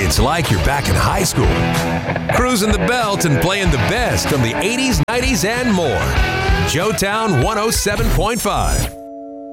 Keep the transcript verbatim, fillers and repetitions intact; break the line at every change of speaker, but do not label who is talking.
It's like you're back in high school, cruising the belt and playing the best from the eighties, nineties, and more. Joetown one oh seven point five.